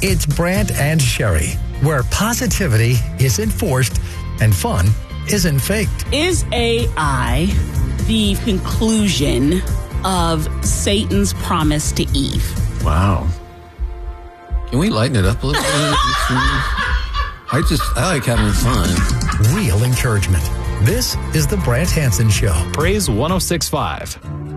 It's Brant and Sherry, where positivity is enforced and fun isn't faked. Is AI the conclusion of Satan's promise to Eve? Wow. Can we lighten it up a little bit? I like having fun. Real encouragement. This is the Brant Hansen Show. Praise 106.5.